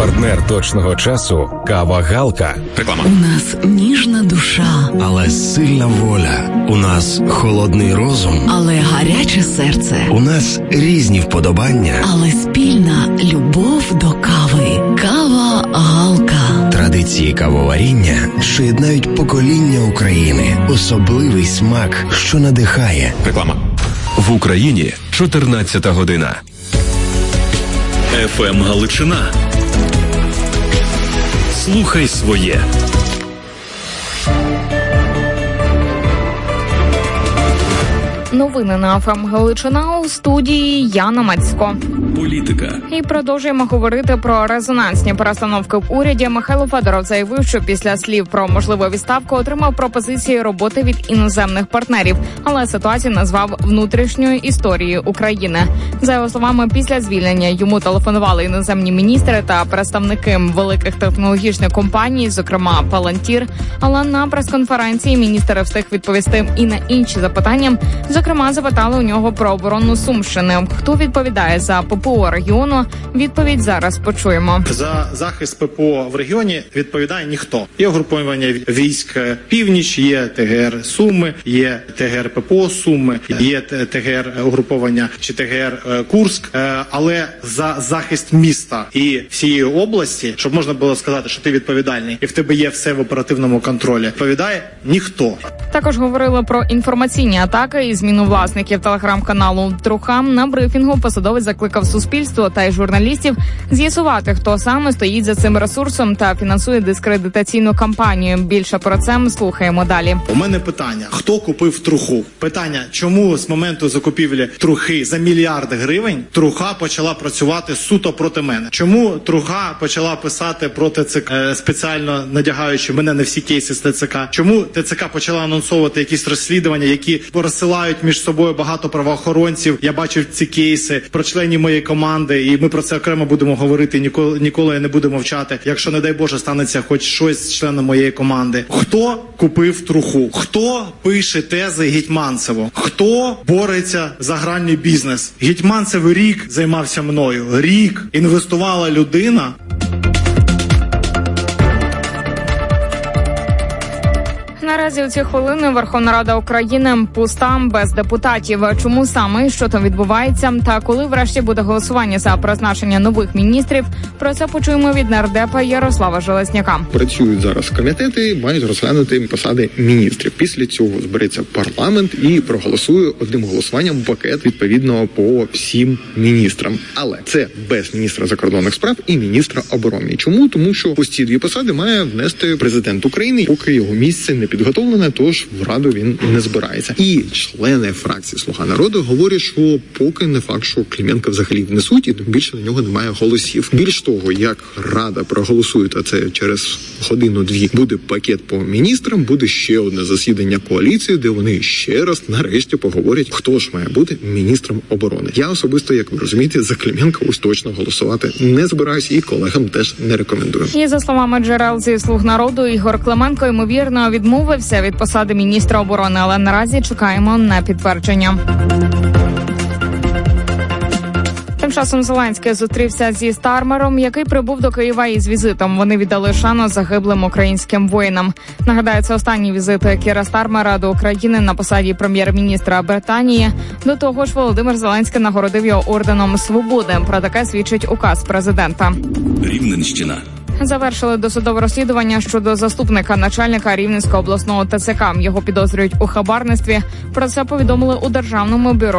Партнер точного часу – кава Галка. Реклама. У нас ніжна душа, але сильна воля. У нас холодний розум, але гаряче серце. У нас різні вподобання, але спільна любов до кави. Кава Галка. Традиції кавоваріння, що єднають покоління України. Особливий смак, що надихає. Реклама. В Україні 14 година. ФМ Галичина. Слухай своє. Новини на ФМ Галичина, у студії Яна Мацько. Політика. І продовжуємо говорити про резонансні перестановки в уряді. Михайло Федоров заявив, що після слів про можливу відставку отримав пропозиції роботи від іноземних партнерів, але ситуацію назвав внутрішньою історією України. За його словами, після звільнення йому телефонували іноземні міністри та представники великих технологічних компаній, зокрема Palantir, але на прес-конференції міністр встиг відповісти і на інші запитання. Зокрема, запитали у нього про оборону Сумщини. Хто відповідає за ППО регіону? Відповідь зараз почуємо. За захист ППО в регіоні відповідає ніхто. Є угруповання військ Північ, є ТГР Суми, є ТГР ППО Суми, є ТГР угруповання чи ТГР Курськ. Але за захист міста і всієї області, щоб можна було сказати, що ти відповідальний і в тебе є все в оперативному контролі, відповідає ніхто. Також говорили про інформаційні атаки і зміну власників телеграм-каналу Трухам. На брифінгу посадовець закликав суспільство та й журналістів з'ясувати, хто саме стоїть за цим ресурсом та фінансує дискредитаційну кампанію. Більше про це ми слухаємо далі. У мене питання: хто купив Труху? Питання: чому з моменту закупівлі Трухи за мільярди гривень Труха почала працювати суто проти мене? Чому Труха почала писати проти ТЦК, спеціально надягаючи мене на всі кейси з ТЦК? Чому ТЦК почала анонсовувати якісь розслідування, які розсилають між собою багато правоохоронців? Я бачив ці кейси про членів моєї команди, і ми про це окремо будемо говорити. Ніколи я не буду мовчати. Якщо, не дай Боже, станеться хоч щось з членом моєї команди. Хто купив Труху? Хто пише тези Гетманцеву? Хто бореться за гральний бізнес? Гетманцев рік займався мною. Рік інвестувала людина. Наразі у ці хвилини Верховна Рада України пуста, без депутатів. Чому саме, що там відбувається, та коли врешті буде голосування за призначення нових міністрів, про це почуємо від нардепа Ярослава Железняка. Працюють зараз комітети, мають розглянути посади міністрів. Після цього збереться парламент і проголосує одним голосуванням пакет відповідно по всім міністрам. Але це без міністра закордонних справ і міністра оборони. Чому? Тому що ось ці дві посади має внести президент України, поки його місце не підготовлене, тож в Раду він не збирається. І члени фракції «Слуга народу» говорять, що поки не факт, що Клименка взагалі внесуть, і тим більше на нього немає голосів. Більш того, як Рада проголосує, а це через годину-дві буде пакет по міністрам, буде ще одне засідання коаліції, де вони ще раз нарешті поговорять, хто ж має бути міністром оборони. Я особисто, як ви розумієте, за Клименка уж точно голосувати не збираюся і колегам теж не рекомендую. І за словами джерел зі «Слуг народу», Ігор Клименко, ймовірно, відмовився від посади міністра оборони, але наразі чекаємо на підтвердження. Тим часом Зеленський зустрівся зі Стармером, який прибув до Києва із візитом. Вони віддали шану загиблим українським воїнам. Нагадаю, це останній візит Кіра Стармера до України на посаді прем'єр-міністра Британії. До того ж, Володимир Зеленський нагородив його орденом Свободи. Про таке свідчить указ президента. Рівненщина. Завершили досудове розслідування щодо заступника начальника Рівненського обласного ТЦК. Його підозрюють у хабарництві. Про це повідомили у Державному бюро